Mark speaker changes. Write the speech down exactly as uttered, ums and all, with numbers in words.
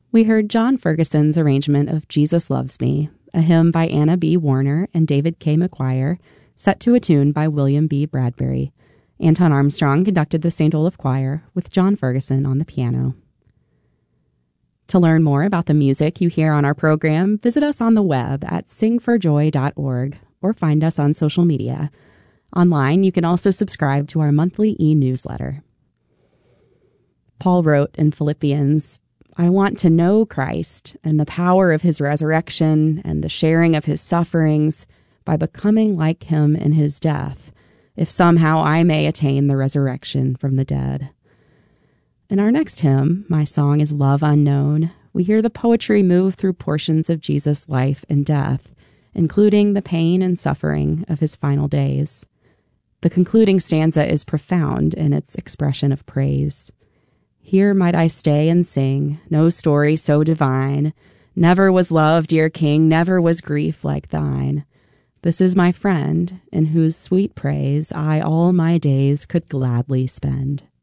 Speaker 1: We heard John Ferguson's arrangement of Jesus Loves Me, a hymn by Anna B. Warner and David K. McGuire, set to a tune by William B. Bradbury. Anton Armstrong conducted the Saint Olaf Choir with John Ferguson on the piano. To learn more about the music you hear on our program, visit us on the web at sing for joy dot org or find us on social media. Online, you can also subscribe to our monthly e-newsletter. Paul wrote in Philippians, "I want to know Christ and the power of his resurrection and the sharing of his sufferings by becoming like him in his death, if somehow I may attain the resurrection from the dead." In our next hymn, My Song is Love Unknown, we hear the poetry move through portions of Jesus' life and death, including the pain and suffering of his final days. The concluding stanza is profound in its expression of praise. "Here might I stay and sing, no story so divine. Never was love, dear King, never was grief like thine. This is my friend, in whose sweet praise I all my days could gladly spend."